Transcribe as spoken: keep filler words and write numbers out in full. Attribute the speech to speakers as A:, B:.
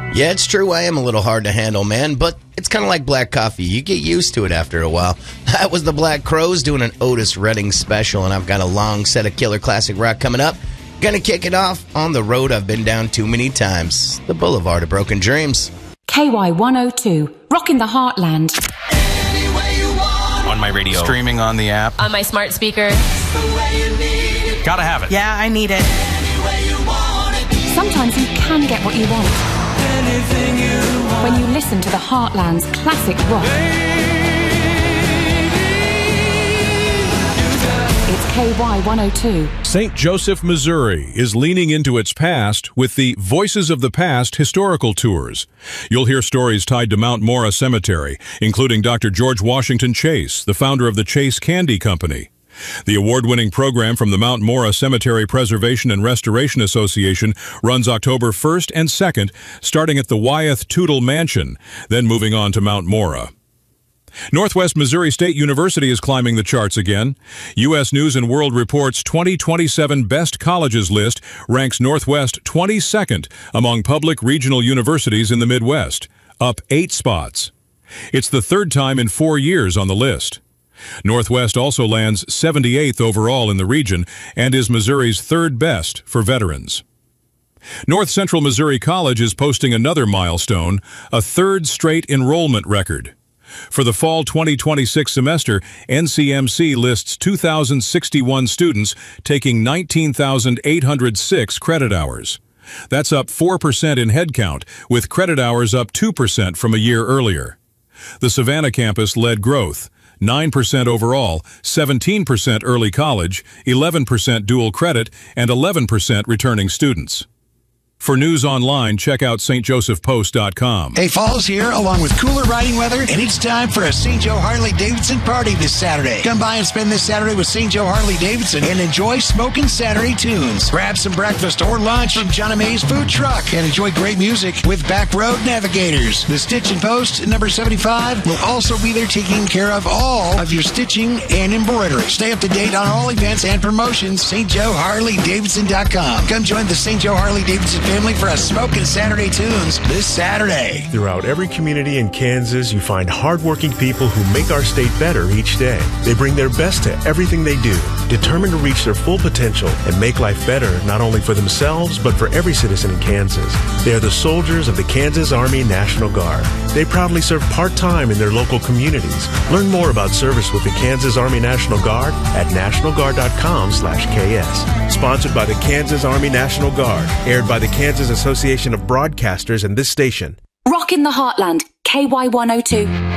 A: Yeah, it's true. I am a little hard to handle, man, but it's kind of like black coffee. You get used to it after a while. That was the Black Crowes doing an Otis Redding special, and I've got a long set of killer classic rock coming up. Gonna kick it off on the road I've been down too many times, the Boulevard of Broken Dreams.
B: K Y one oh two, rocking the heartland.
C: On my radio. Streaming on the app.
D: On my smart speaker.
C: Gotta have it.
E: Yeah, I need it.
B: Sometimes you can get what you want. When you listen to the Heartland's classic rock. It's K Y one oh two.
F: Saint Joseph, Missouri is leaning into its past with the Voices of the Past historical tours. You'll hear stories tied to Mount Mora Cemetery, including Doctor George Washington Chase, the founder of the Chase Candy Company. The award-winning program from the Mount Mora Cemetery Preservation and Restoration Association runs October first and second, starting at the Wyeth Tootle Mansion, then moving on to Mount Mora. Northwest Missouri State University is climbing the charts again. U S News and World Report's twenty twenty-seven Best Colleges list ranks Northwest twenty-second among public regional universities in the Midwest, up eight spots. It's the third time in four years on the list. Northwest also lands seventy-eighth overall in the region and is Missouri's third best for veterans. North Central Missouri College is posting another milestone, a third straight enrollment record. For the fall twenty twenty-six semester, N C M C lists two thousand sixty-one students taking nineteen thousand eight hundred six credit hours. That's up four percent in headcount, with credit hours up two percent from a year earlier. The Savannah campus led growth, nine percent overall, seventeen percent early college, eleven percent dual credit, and eleven percent returning students. For news online, check out S T Joseph Post dot com.
G: Hey, fall's here, along with cooler riding weather, and it's time for a Saint Joe Harley-Davidson party this Saturday. Come by and spend this Saturday with Saint Joe Harley-Davidson and enjoy Smokin' Saturday tunes. Grab some breakfast or lunch from Johnny Mae's food truck and enjoy great music with Back Road Navigators. The Stitch and Post, number seventy-five, will also be there taking care of all of your stitching and embroidery. Stay up to date on all events and promotions. S T Joe Harley Davidson dot com. Come join the Saint Joe Harley-Davidson family for a Smokin' Saturday tunes this Saturday.
H: Throughout every community in Kansas, you find hardworking people who make our state better each day. They bring their best to everything they do, determined to reach their full potential and make life better not only for themselves, but for every citizen in Kansas. They are the soldiers of the Kansas Army National Guard. They proudly serve part-time in their local communities. Learn more about service with the Kansas Army National Guard at national guard dot com slash K S. Sponsored by the Kansas Army National Guard. Aired by the Kansas Association of Broadcasters and this station.
B: Rock in the Heartland, K Y one oh two.